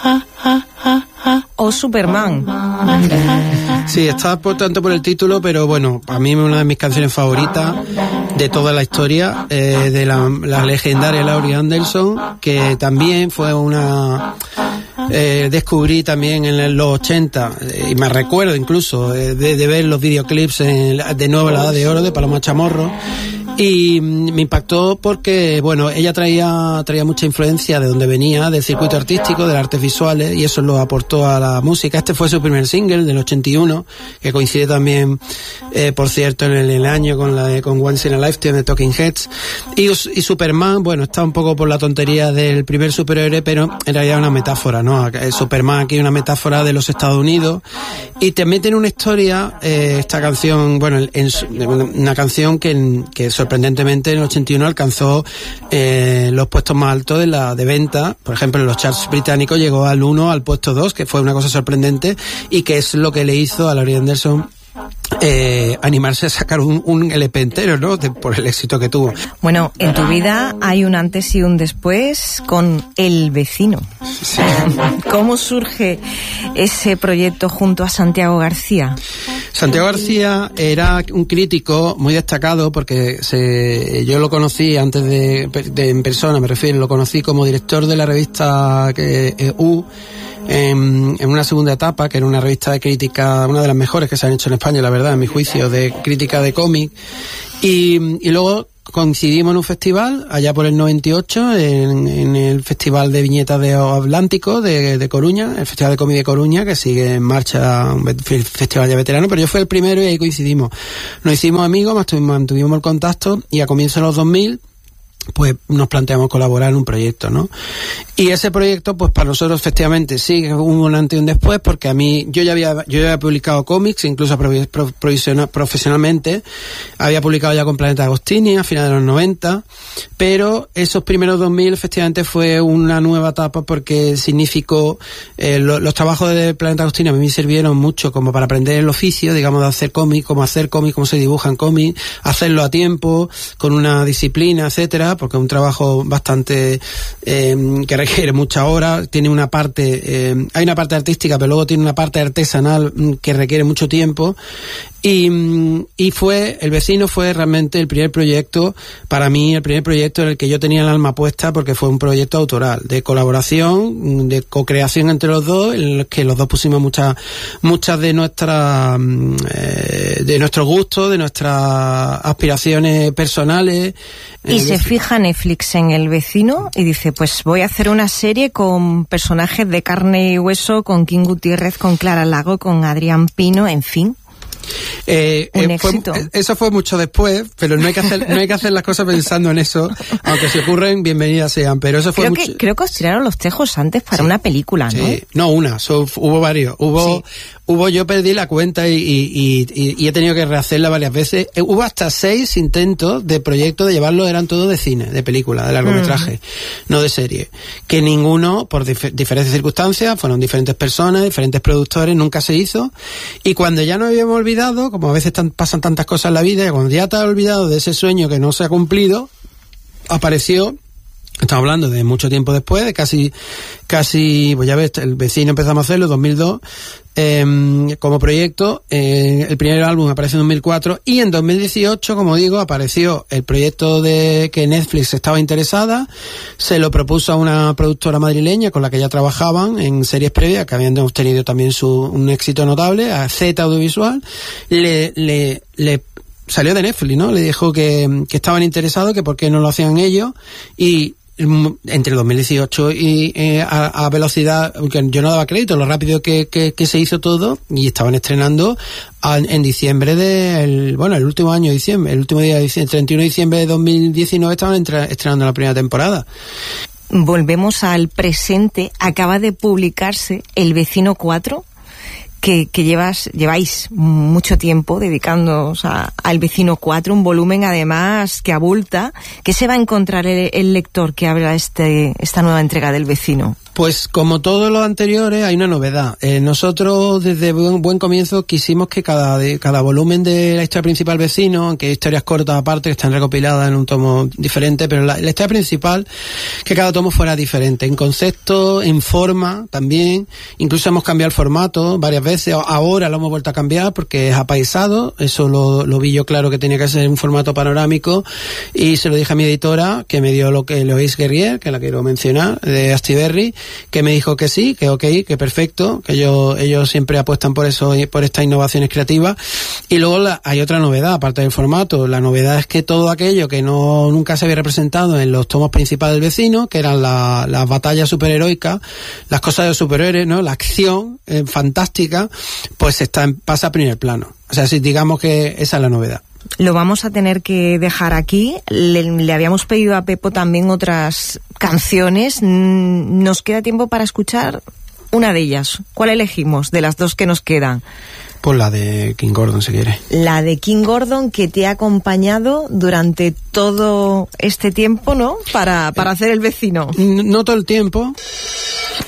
o Superman. Sí, está por tanto por el título, pero bueno, a mí es una de mis canciones favoritas de toda la historia, de la legendaria Laurie Anderson, que también fue una... descubrí también en los 80, y me recuerdo incluso de ver los videoclips de nuevo La Edad de Oro de Paloma Chamorro, y me impactó porque, bueno, ella traía mucha influencia de donde venía, del circuito artístico, de las artes visuales, y eso lo aportó a la música. Este fue su primer single del 81, que coincide también, por cierto, en el año con Once in a Lifetime de Talking Heads. Y Superman, bueno, está un poco por la tontería del primer superhéroe, pero en realidad es una metáfora, ¿no? Superman aquí es una metáfora de los Estados Unidos, y también tiene una historia, esta canción, bueno, una canción que sorprendentemente en el 81 alcanzó los puestos más altos de venta. Por ejemplo, en los charts británicos llegó al 1, al puesto 2, que fue una cosa sorprendente, y que es lo que le hizo a Laurie Anderson animarse a sacar un LP entero, ¿no? Por el éxito que tuvo. Bueno, en tu vida hay un antes y un después con El Vecino. Sí. ¿Cómo surge ese proyecto junto a Santiago García? Santiago García era un crítico muy destacado porque yo lo conocí antes de en persona, me refiero, lo conocí como director de la revista U, en una segunda etapa, que era una revista de crítica, una de las mejores que se han hecho en España, la verdad, en mi juicio, de crítica de cómic, y luego coincidimos en un festival allá por el 98 en el Festival de Viñetas de Atlántico de Coruña, el Festival de Cómic de Coruña, que sigue en marcha, un festival ya veterano, pero yo fui el primero y ahí coincidimos. Nos hicimos amigos, mantuvimos el contacto, y a comienzos de los 2000 pues nos planteamos colaborar en un proyecto, ¿no? Y ese proyecto, pues para nosotros efectivamente sí un antes y un después, porque a mí, yo ya había publicado cómics, incluso profesionalmente, había publicado ya con Planeta Agostini a finales de los 90, pero esos primeros 2000 efectivamente fue una nueva etapa porque significó, los trabajos de Planeta Agostini a mí me sirvieron mucho como para aprender el oficio, digamos, de hacer cómics, cómo se dibujan cómics, hacerlo a tiempo, con una disciplina, etcétera, porque es un trabajo bastante que requiere muchas horas, tiene una parte, hay una parte artística, pero luego tiene una parte artesanal que requiere mucho tiempo, y El Vecino fue realmente el primer proyecto, para mí, el primer proyecto en el que yo tenía el alma puesta, porque fue un proyecto autoral, de colaboración, de co-creación entre los dos, en el que los dos pusimos muchas de nuestras de nuestros gustos, de nuestras aspiraciones personales. Y se fija Netflix en El Vecino y dice, pues voy a hacer una serie con personajes de carne y hueso, con King Gutiérrez, con Clara Lago, con Adrián Pino, en fin. Un éxito. Eso fue mucho después, pero no hay que hacer las cosas pensando en eso, aunque se ocurren, bienvenidas sean, pero eso fue creo que os tiraron los tejos antes para una película, ¿no? Sí, no una, hubo varios, yo perdí la cuenta y he tenido que rehacerla varias veces. Hubo hasta 6 intentos de proyecto de llevarlo, eran todos de cine, de película, de largometraje, no de serie, que ninguno, por diferentes circunstancias, fueron diferentes personas, diferentes productores, nunca se hizo, y cuando ya nos habíamos olvidado, como a veces pasan tantas cosas en la vida, y cuando ya te has olvidado de ese sueño que no se ha cumplido, apareció, estamos hablando de mucho tiempo después, de casi, pues ya ves, El Vecino empezamos a hacerlo en 2002, como proyecto, el primer álbum apareció en 2004, y en 2018, como digo, apareció el proyecto de que Netflix estaba interesada, se lo propuso a una productora madrileña con la que ya trabajaban en series previas, que habían obtenido también un éxito notable, a Z Audiovisual, le salió de Netflix, ¿no? Le dijo que estaban interesados, que por qué no lo hacían ellos, y entre el 2018 y a velocidad, que yo no daba crédito, lo rápido que se hizo todo, y estaban estrenando en diciembre el último año de diciembre, el último día de diciembre, 31 de diciembre de 2019 estaban estrenando la primera temporada. Volvemos al presente, acaba de publicarse El Vecino 4, que lleváis mucho tiempo dedicándoos al Vecino 4, un volumen además que abulta. ¿Qué se va a encontrar el lector que abra esta nueva entrega del Vecino? Pues como todos los anteriores hay una novedad. Nosotros desde buen comienzo quisimos que cada volumen de la historia principal Vecino, aunque hay historias cortas aparte que están recopiladas en un tomo diferente, pero la historia principal, que cada tomo fuera diferente, en concepto, en forma también. Incluso hemos cambiado el formato varias veces. Ahora lo hemos vuelto a cambiar porque es apaisado. Eso lo vi yo claro que tenía que ser un formato panorámico, y se lo dije a mi editora, que me dio Lois Guerrier, que la quiero mencionar, de Astiberri, que me dijo que sí, que ok, que perfecto, que ellos siempre apuestan por eso, por estas innovaciones creativas. Y luego hay otra novedad, aparte del formato. La novedad es que todo aquello que nunca se había representado en los tomos principales del Vecino, que eran las batallas superheroicas, las cosas de los superhéroes, ¿no? La acción fantástica, pues pasa a primer plano. O sea, digamos que esa es la novedad. Lo vamos a tener que dejar aquí. Le habíamos pedido a Pepo también otras canciones. Nos queda tiempo para escuchar una de ellas. ¿Cuál elegimos de las dos que nos quedan? Pues la de King Gordon, si quiere. La de King Gordon, que te ha acompañado durante todo este tiempo, ¿no? Para hacer el Vecino. No todo el tiempo.